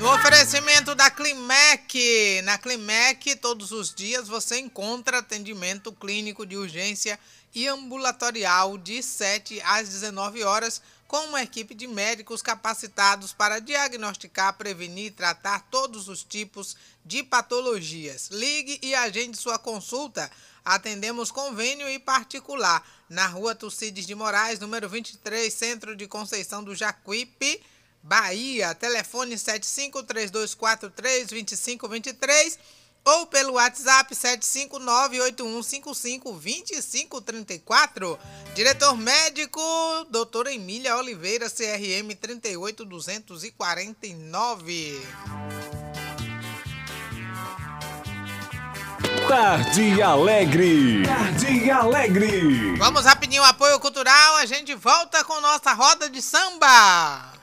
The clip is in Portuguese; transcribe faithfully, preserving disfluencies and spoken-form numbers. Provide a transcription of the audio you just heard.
No oferecimento da Climec. Na Climec, todos os dias você encontra atendimento clínico de urgência e ambulatorial de sete às dezenove horas, com uma equipe de médicos capacitados para diagnosticar, prevenir e tratar todos os tipos de patologias. Ligue e agende sua consulta. Atendemos convênio e particular. Na rua Tucídides de Moraes, número vinte e três, Centro de Conceição do Jacuípe, Bahia. Telefone sete cinco três dois quatro três dois cinco dois três ou pelo WhatsApp sete cinco nove oito um cinco cinco dois cinco três quatro. Diretor médico, doutora Emília Oliveira, C R M trinta e oito duzentos e quarenta e nove. Tarde Alegre. Tarde Alegre. Vamos rapidinho, apoio cultural, a gente volta com nossa roda de samba.